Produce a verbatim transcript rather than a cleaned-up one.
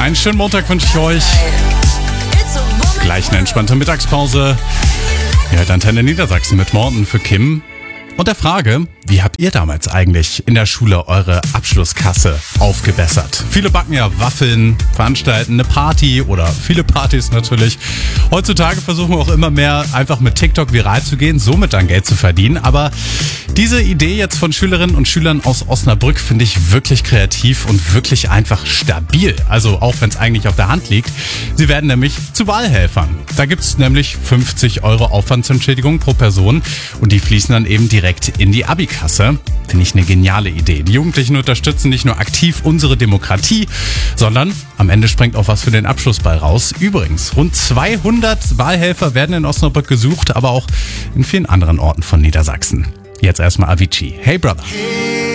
Einen schönen Montag wünsche ich euch. Gleich eine entspannte Mittagspause. Ihr hört Antenne Niedersachsen mit Morten für Kim. Und der Frage, wie habt ihr damals eigentlich in der Schule eure Abschlusskasse aufgebessert? Viele backen ja Waffeln, veranstalten eine Party oder viele Partys natürlich. Heutzutage versuchen wir auch immer mehr einfach mit TikTok viral zu gehen, somit dann Geld zu verdienen. Aber diese Idee jetzt von Schülerinnen und Schülern aus Osnabrück finde ich wirklich kreativ und wirklich einfach stabil. Also auch wenn es eigentlich auf der Hand liegt. Sie werden nämlich zu Wahlhelfern. Da gibt es nämlich fünfzig Euro Aufwandsentschädigung pro Person und die fließen dann eben direkt in die Abi-Kasse. Finde ich eine geniale Idee. Die Jugendlichen unterstützen nicht nur aktiv unsere Demokratie, sondern am Ende springt auch was für den Abschlussball raus. Übrigens, rund zweihundert Wahlhelfer werden in Osnabrück gesucht, aber auch in vielen anderen Orten von Niedersachsen. Jetzt erstmal Avicii. Hey Brother.